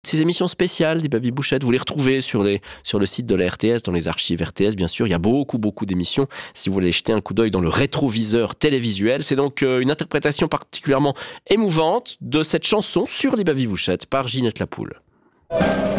Ces émissions spéciales des Baby Bouchettes, vous les retrouvez sur le site de la RTS, dans les archives RTS, bien sûr. Il y a beaucoup d'émissions. Si vous voulez jeter un coup d'œil dans le rétroviseur télévisuel, c'est donc une interprétation particulièrement émouvante de cette chanson sur les Baby Bouchettes par Ginette Lapoule.